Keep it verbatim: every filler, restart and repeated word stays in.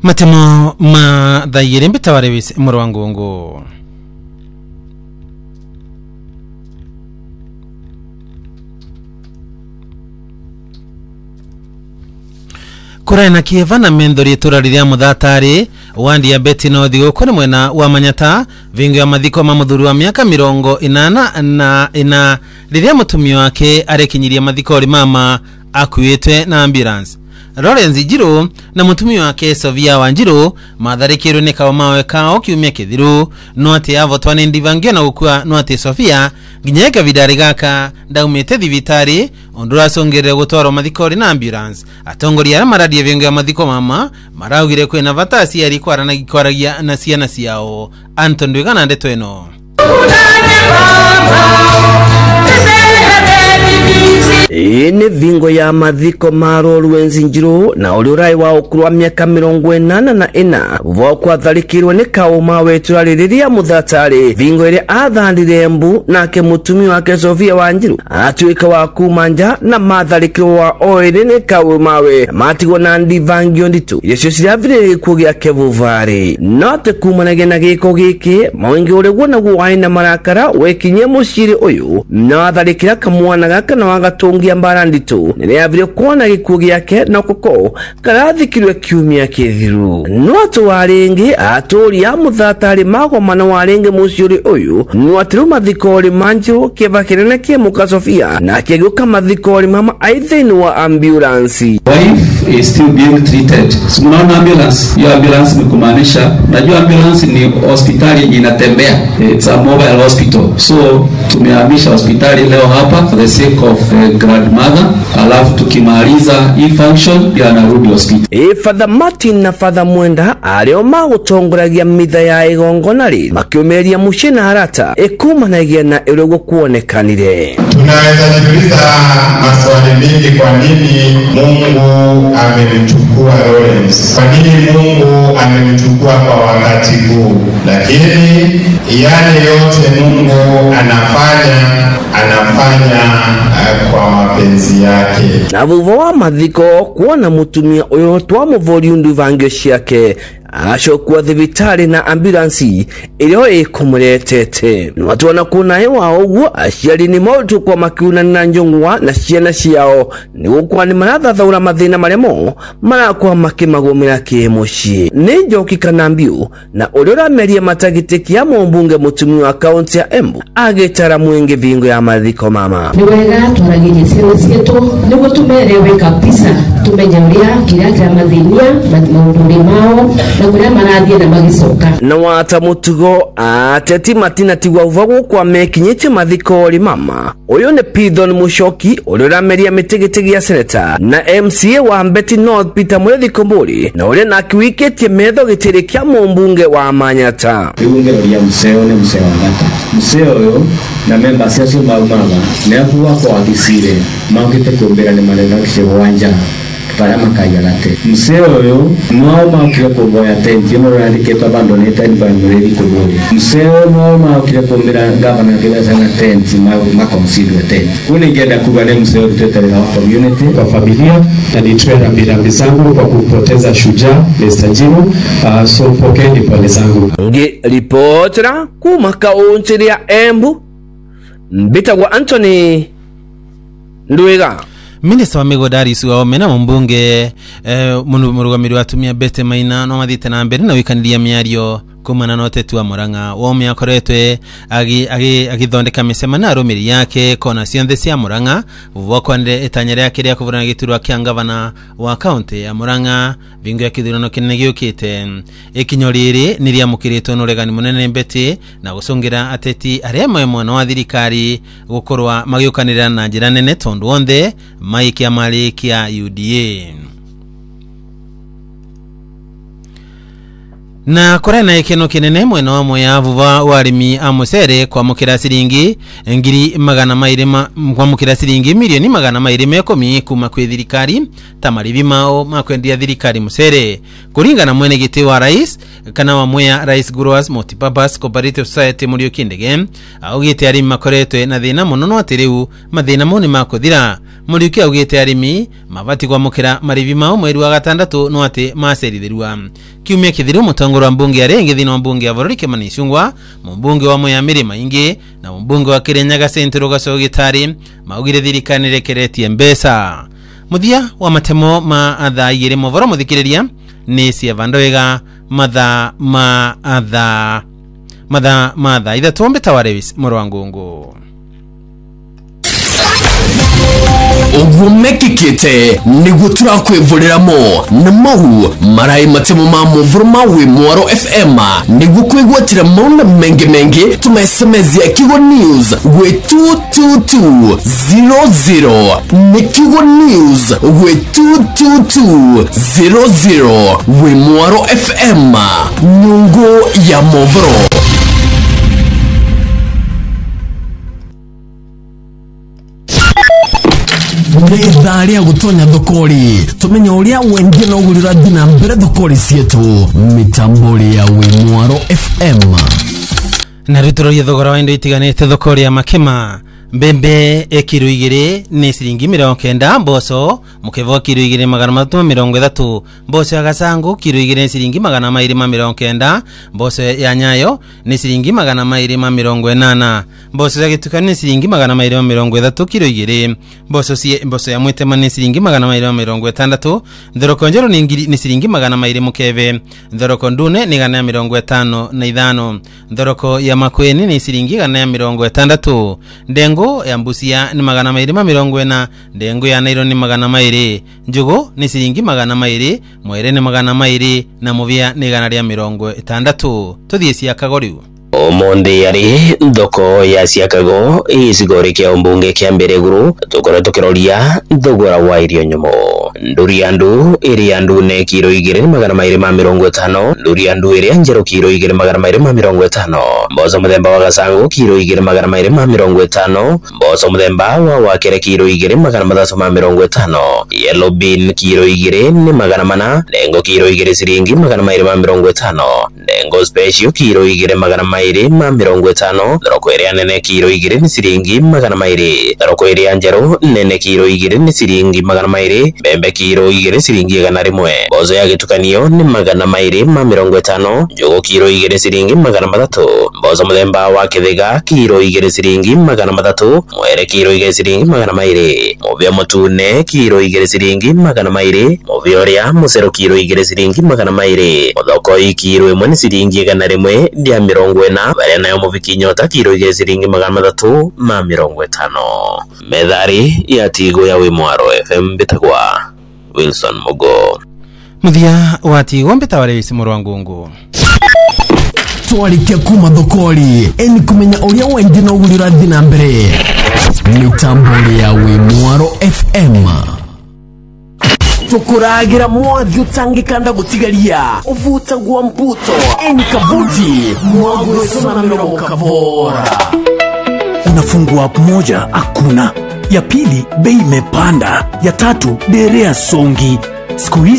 Matemo ma dayire mbitaware bise murwangongo. Kurena kieva na mendori turariria muthatari wandi ya beti no thigo kuri mwena wa Manyata vingo ya mathiko mamudhuru wa miaka mirongo inana na ina riria mutumio wake arekinyiria mathiko ri mama akuitwe na ambulance. Lawrence Njiro na mutumio wake Sofia Wanjiru matharikirwe ni kawa mawe kao kiumia kithiru no ati avotwane ndivangio na gukua no ati Sofia nginyeka vidari gaka ndaumite thibitari ondura songerere gutwaro mathikori na ambulance atongoria ara maradie vingo ya mathiko mama maraugire kwina vatasi ari kwarana gikwaragia na ciana ciao. Anton Ndwigana ndeto eno. Ine vingo ya mathiko maro Lawrence Njiro na uliurai wa ukuru wa miaka mirongo inana na ina vokwa tharikirwe ni kauma weturariria muthatari vingo ile athandire mbu nake mutumi wake Sofia Wanjiru atuika wa kumanja na matharikirwe wa oire ni kauma we matigo na ndivangio nditu yesu siravire kugia kevuvari note kumanage na giko giki mawingi ule wona guwaina marakara wekinye mushiri uyu na tharikira kamwana gaka na wagatungi ambara ndito nene avire kuona gikugi yake na koko karathikirwe kiumia kithiru noto warengi atori ya muthatari mago mana warenge muciuri uyu notiru mathikori manjiro kevakirene ke muka Sofia na keguka mathikori mama aitheni wa ambulance. Wife is still being treated. Simnaona ambulance, hiyo ambulance ni kumaanisha najua ambulance ni hospitali inatembea, it's a mobile hospital, so tumehamisha hospitali leo hapa for the sake of uh, grandmother, alafu tukimaliza hii function ya narudi hospital. E Father Martin na Father Mwenda alio magutongoragia mitha ya igongona ri makiumeria mushina harata ekumanagia na irogo kuonekanire. Tunaweza jiuliza maswali mengi, kwa nini Mungu amemchukua Lawrence? Kwa nini Mungu amemchukua kwa wakati huu? Lakini yale yote Mungu anafanya anafanya uh, kwa mapenzi yake. Na vuva wa mathiko kuona mutumia uyo twamuvori ndivangio ciake ashokuwa thibitari na ambulance ilio ikumuretete nwatuona kuna hewa uguo aciari ni mautu kwa makiuna na njungwa na ciana ciao ni gukwa ni marathathaura mathina maremo marakwa makimagumira kimuci ni njoki kana mbiu na urira meria matagitiki ya mumbunge mutumi wa kaunti ya Embu agitara mwingi vingo ya mathiko mama. Ni wega twaragire ciana cietu nigo tumerewe kabisa tumenyaria kira kira mathinia mathinduri mao na kuria marathie na magicoka na wata mutugo ateti matina tigwa uvago kwa mekinyiche mathikori mama. Uyu ni Pidon Mushoki urira meria mitigitigi ya senator na M C A wa Mbeti North Peter Murethi Komburi na uri na kiwiketie metho gitiri kia mumbunge wa Manyata. Kiunge ria museo ne museo ngata museo yo na memba sio maumama ne kuwa kwa kisire mangite kumbera ne maneno kishewanja para makaya late museo yo no ma kile kuboya tenti no radiketa abandoneta ni Murethi Komburi museo no ma kile kumbera gavana kile sana tenti ma ma consider tenti kuni genda kubane museo tutetele na community kwa familia na nitoe rambirambi zangu kwa kupoteza shujaa Mister Njiro. Uh, so pokeni pole zangu. Ngi reportera kuma kaunti ya Embu Mbitagwa Anthony Ndwiga. Minister wa migodari suwa omena mbunge eh, murugamiri watumia Bete Maina no mathite na mbere na wikaniria miario kumana na otetu wa Murang'a wome akoretwe agi agi agithondeka misemana arumiri yake kona cionthe cia Murang'a vuvokwande etanyere yake ria kuvurana giturwa kia gavana wa county ya Murang'a vingo ya kithurano kinene giukite ikinyo riri ni ria mukiritwo nuregani munene Mbete na gusongira ateti aria mwe mwana wa thirikari gukorwa magiukanira na njira nene tondu onthe maikia mali kia U D A. Na korena ikeno kinene mwena wa moya vuva warimi amusere kwa mukira siringi ngiri magana mairima kwa mukira siringi milioni magana mairima komi kuma kwe thirikari tamaribi mao makwendia thirikari musere kuringana mwene giti wa rais kana wa moya Rais Growers Multipurpose Cooperative Society muri okindege au giti ari makoretwe na thina muno no atiriu mathina moni makuthira Muriuki augite arimi mabati kwamukira marivi mao mweri wa gatandatu no ati maceritherua. Kiumia kithiru mutongoro wa mbunge arengi thina mbunge ya Vorori Kimani Ichung'wah, mbunge wa Muyamiri maingi na mbunge wa Kirinyaga Central Gacogitari maugire thirikari rekeretie mbesa. Muthia wa matemo ma atha igiri movoro muthikiriria ni cia vandowega matha ma atha matha matha itha tuombe tawarevis Morwangungu. Ogumekikite niguo turakwivuliramo na mau marai matemo ma movoro mawe Mwaro F M niguo kwigwatira mauna mengi mengi tumesemezia Kigo News we two two two zero zero ni Kigo News we two two two zero zero we Mwaro F M nyungu ya movoro. Ndari ya gutonya thokori tumenya uria wengi no gurira dina mbere thokori cietu mitambori ya we Mwaro F M. Na ritoro ya thogora wa indo itiganite thokori ya Makema. Mbembe ekiro igire ni siringi mirongo kenda, mboco mukevo kiro igire magana matatu mirongo ithatu, mboco ya Gasangu kiro igire siringi magana mairi ma mirongo kenda, mboco ya Nyayo ni siringi magana mairi ma mirongo inana, mboco ya Gituka ni siringi magana mairi ma mirongo ithatu kiro igire, mboco si mboco ya Mwitema ni siringi magana mairi ma mirongo itandatu, thoroko njero ni ngiri ni siringi magana mairi mukeve, thoroko ndune ni gana ya mirongo itano na ithano, thoroko ya Makueni ni siringi gana ya mirongo itandatu, ndengo ya Mbusia ni magana mairi ma mirongo ina, ndengo ya Nairo ni magana mairi, njugu ni siringi magana mairi, mwere ni magana mairi na muvia ni gana ya mirongo itandatu. Tuthie cia Kagoriu. Omonde yari thoko ya Ciakago icigori kia umbunge kia mbere guru tukora tukiroria thogora wa irio nyomo. Nduri andu iri andu ne kiro igire magana mairi ma mirongo itano, nduri andu iri anjero kiro igire magana mairi ma mirongo itano, mboco muthemba wa Gasangu kiro igire magana mairi ma mirongo itano, mboco muthemba wa Wakere kiro igire magana mathatu ma mirongo itano, yellow bean kiro igire ni magana mana, ndengo kiro igire siringi magana mairi ma mirongo itano, ndengo special kiro igire magana mairi ma mirongo itano, thoroko iri nene kiro igire ni siringi magana mairi, thoroko iri anjero nene kiro igire ni siringi magana mairi, mbembe kiro igire siringi gana rimwe, mboco ya Gitukanio ni magana mairi ma mirongo itano, njugu kiro igire siringi magana mathatu, mboco muthemba wa Kithiga kiro igire siringi magana mathatu, mwere kiro igire siringi magana mairi, muvia mutune kiro igire siringi magana mairi, muvia uria mucero kiro igire siringi magana mairi, muthoko kiro imwe ni siringi gana rimwe ndia mirongo ina, baria nayo muviki nyota kiro igire siringi magana mathatu ma mirongo itano. Methari ya Tigo ya we Mwaro F M bitagwa Wilson Mugo. Muthia wa Tigo mbitawarevisi Morwangungu. Twarikia kuma thokori eni kumenya uria wengi no gurira thina mbere mitambori ya we Mwaro F M. Tukuragira mwathi utangikanda gutigaria uvuta gwa mbuto eni kabuti mwaguro sana mirongo kavora. Unafungua app moja hakuna, ya pili bei imepanda, ya tatu derea songi. Siku hizi